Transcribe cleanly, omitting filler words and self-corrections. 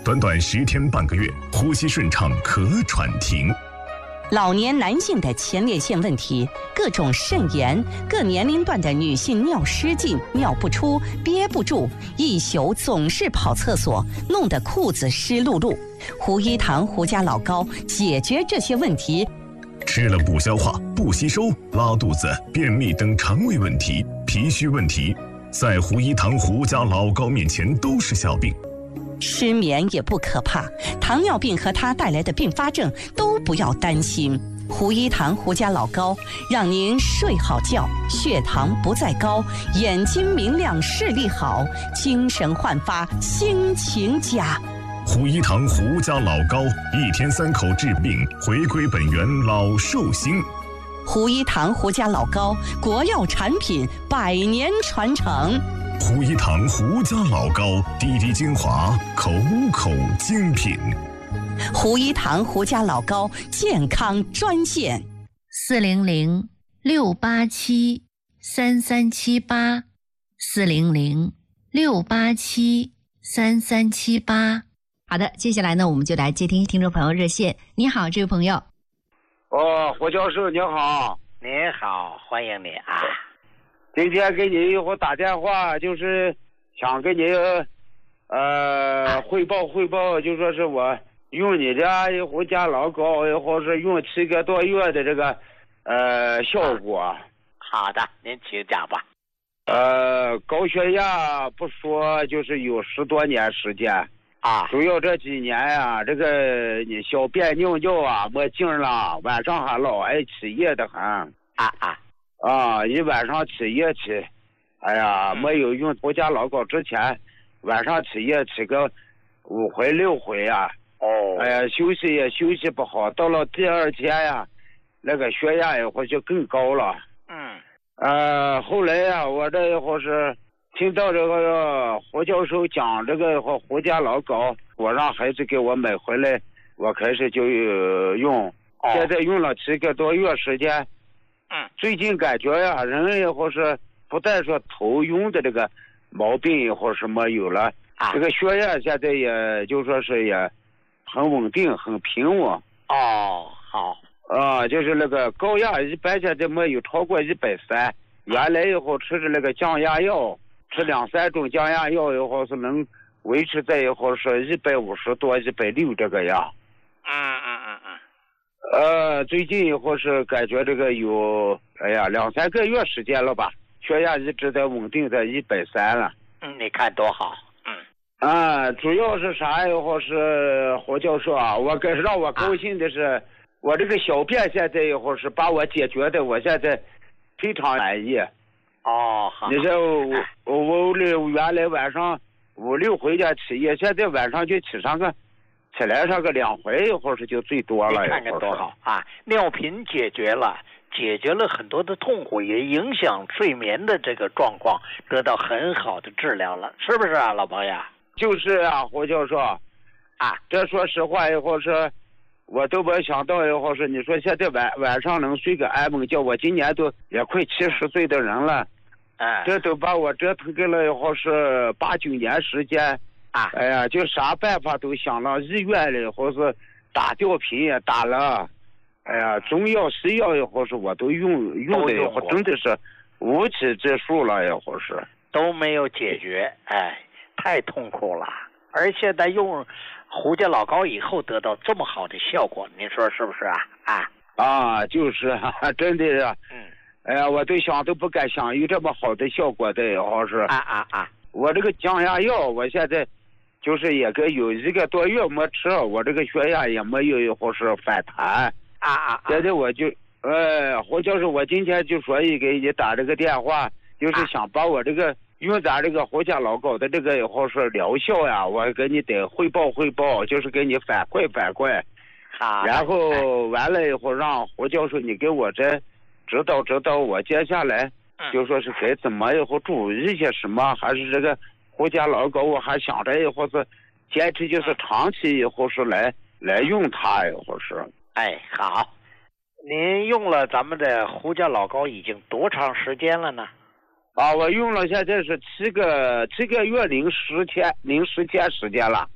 短短10天半个月，呼吸顺畅，可喘停。 老年男性的前列腺问题，各种肾炎，各年龄段的女性尿失禁、尿不出、憋不住，一宿总是跑厕所，弄得裤子湿漉漉。胡一堂胡家老膏解决这些问题。 吃了不消化、不吸收、拉肚子、便秘等肠胃问题、脾虚问题，在胡一堂胡家老膏面前都是小病。 失眠也不可怕，糖尿病和它带来的并发症都不要担心。胡一堂胡家老膏让您睡好觉，血糖不再高，眼睛明亮，视力好，精神焕发，心情佳。 胡一堂胡家老膏，1天3口治病，回归本源，老寿星。 胡一堂胡家老膏，国药产品，100年传承。 胡一堂胡家老膏，滴滴精华，口口精品。 胡一堂胡家老膏健康专线 ：400-687-3378，400-687-3378。好的，接下来呢，我们就来接听听众朋友热线。你好，这位朋友。 胡教授你好。 你好，欢迎你啊。 今天给你一会儿打电话，就是想跟你汇报，就说是我用你家一胡家老膏，或是用7个多月的这个效果。 好的，您请讲吧。 高血压不说，就是有10多年时间啊， 主要这几年呀，这个你小便尿尿啊没劲了，晚上还老爱起夜的很。一晚上起夜起，哎呀，没有用胡家老膏之前，晚上起夜起个5回6回啊。哎呀，休息也休息不好，到了第2天呀，那个血压也会就更高了。后来呀，我这一会是听到这个胡教授讲这个胡家老膏，我让孩子给我买回来，我开始就用，现在用了7个多月时间。最近感觉呀，人也或是不但说头晕的这个毛病或是没有了，这个血压现在也就说是也很稳定，很平稳。 好。 就是那个高压一般现在没有超过130，原来以后吃的那个降压药，吃2、3种降压药以后是能维持在以后是150多、160这个样。最近以后是感觉这个有2、3个月时间了吧，血压一直在稳定在130了。 你看多好。 主要是啥以后是胡教授啊，让我高兴的是，我这个小便现在以后是把我解决的，我现在非常满意。 好。 你说我原来晚上5、6回家起夜，现在晚上就起来上个2回，或是就最多了。 你看看多好啊！尿频解决了很多的痛苦，也影响睡眠的这个状况，得到很好的治疗了，是不是啊，老朋友？ 就是啊，胡教授这说实话以后是，我都没想到以后是，你说现在晚上能睡个安稳觉，我今年都也快70岁的人了，这都把我折腾给了以后是8、9年时间。哎呀，就啥办法都想了，医院里或是打吊瓶也打了，哎呀，中药西药以后是我都用的以后真的是无计之数了，以后是都没有解决，太痛苦了。而现在用胡家老膏以后得到这么好的效果，您说是不是啊？ 就是真的是，哎呀，我都想都不敢想有这么好的效果的，以后是我这个降压药，我现在就是也有1个多月没吃，我这个血压也没有或是反弹。现在我就胡教授，我今天就说给你打这个电话，就是想把我这个用咱这个胡家老膏的这个以后是疗效呀，我给你得汇报，就是给你反馈。然后完了以后让胡教授你给我这指导我接下来就说是该怎么以后注意一些什么，还是这个胡家老膏我还想着以后是坚持就是长期以后是来用它以后是。 好，您用了咱们的胡家老膏已经多长时间了呢？ 我用了现在是7个月零10天时间了。